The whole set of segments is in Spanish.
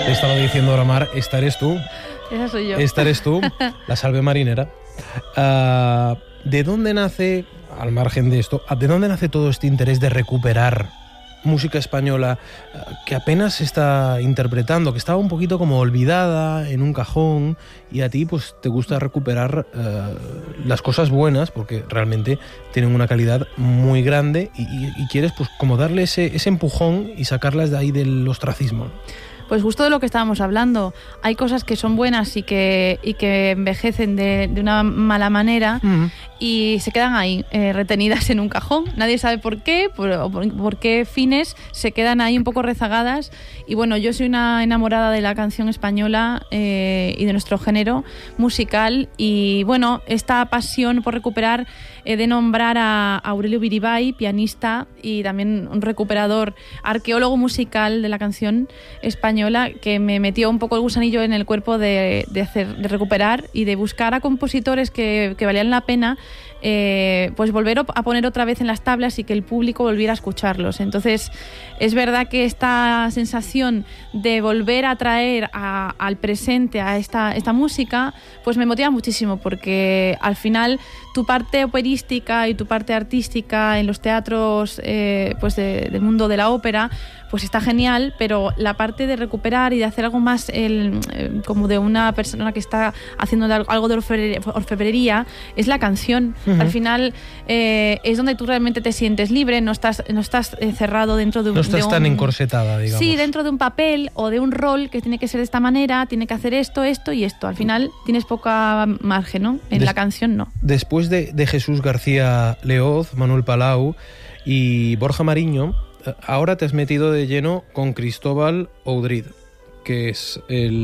Le estaba diciendo ahora Mar, esta eres tú. Esa soy yo. Esta eres tú, la salve marinera. ¿De dónde nace, al margen de esto, de dónde nace todo este interés de recuperar música española que apenas se está interpretando, que estaba un poquito como olvidada en un cajón, y a ti pues te gusta recuperar las cosas buenas porque realmente tienen una calidad muy grande y quieres pues como darle ese empujón y sacarlas de ahí del ostracismo? Pues justo de lo que estábamos hablando. Hay cosas que son buenas y que envejecen de una mala manera y se quedan ahí, retenidas en un cajón. Nadie sabe por qué, por qué fines se quedan ahí un poco rezagadas. Y bueno, yo soy una enamorada de la canción española y de nuestro género musical. Y bueno, esta pasión por recuperar, de nombrar a Aurelio Biribay, pianista y también un recuperador, arqueólogo musical de la canción española, que me metió un poco el gusanillo en el cuerpo de recuperar y de buscar a compositores que valían la pena, pues volver a poner otra vez en las tablas y que el público volviera a escucharlos. Entonces es verdad que esta sensación de volver a traer al presente a esta música pues me motiva muchísimo, porque al final tu parte operística y tu parte artística en los teatros pues del mundo de la ópera pues está genial, pero la parte de recuperar y de hacer algo más como de una persona que está haciendo algo de orfebrería es la canción. Al final es donde tú realmente te sientes libre, no estás cerrado dentro de un... No estás tan encorsetada, digamos. Sí, dentro de un papel o de un rol que tiene que ser de esta manera, tiene que hacer esto y esto. Al final tienes poca margen, ¿no? En la canción no. Después de Jesús García Leoz, Manuel Palau y Borja Mariño, ahora te has metido de lleno con Cristóbal Oudrid, que es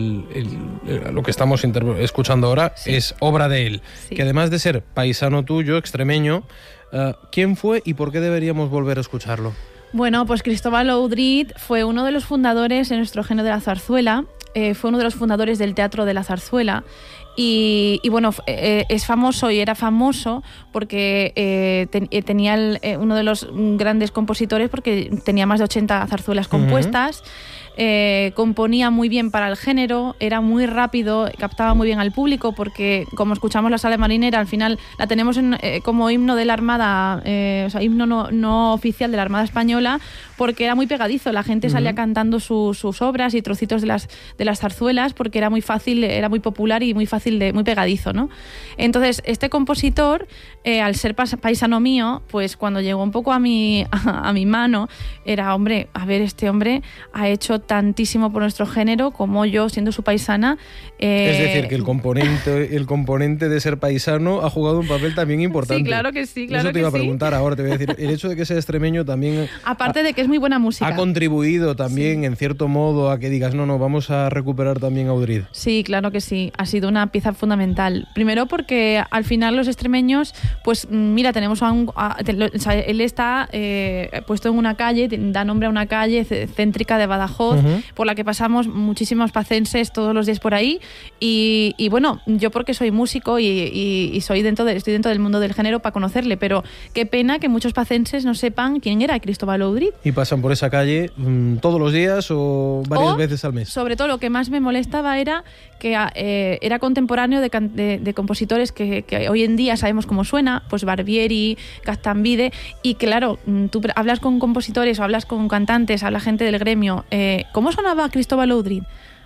lo que estamos escuchando ahora, sí. Es obra de él, sí. Que además de ser paisano tuyo, extremeño, ¿quién fue y por qué deberíamos volver a escucharlo? Bueno, pues Cristóbal Oudrid fue uno de los fundadores en nuestro género de la zarzuela, fue uno de los fundadores del Teatro de la Zarzuela. Y bueno, es famoso y era famoso porque tenía uno de los grandes compositores, porque tenía más de 80 zarzuelas compuestas. Componía muy bien para el género, era muy rápido, captaba muy bien al público, porque como escuchamos la Salve Marinera, al final la tenemos como himno de la Armada, o sea, himno no oficial de la Armada Española, porque era muy pegadizo, la gente salía cantando sus obras y trocitos de las zarzuelas, porque era muy fácil, era muy popular y muy fácil, muy pegadizo, ¿no? Entonces, este compositor, al ser paisano mío, pues cuando llegó un poco a mi mano, era, hombre, a ver, este hombre ha hecho tantísimo por nuestro género como yo, siendo su paisana. Es decir, que el componente de ser paisano ha jugado un papel también importante. Sí, claro que sí, claro. Eso te iba a preguntar ahora, te voy a decir, el hecho de que sea extremeño también... Aparte de que es muy buena música. Ha contribuido también, en cierto modo, a que digas, no, vamos a recuperar también a Oudrid. Sí, claro que sí, ha sido una pieza fundamental. Primero porque al final los extremeños, pues mira, tenemos él está puesto en una calle, da nombre a una calle céntrica de Badajoz, por la que pasamos muchísimos pacenses todos los días por ahí, y bueno, yo porque soy músico y estoy dentro del mundo del género para conocerle, pero qué pena que muchos pacenses no sepan quién era Cristóbal Oudrid. Y pasan por esa calle todos los días o varias veces al mes. Sobre todo lo que más me molestaba era que era contemporáneo de compositores que hoy en día sabemos cómo suena, pues Barbieri, Gaztambide, y claro, tú hablas con compositores o hablas con cantantes, habla gente del gremio, ¿cómo sonaba Cristóbal Oudrid?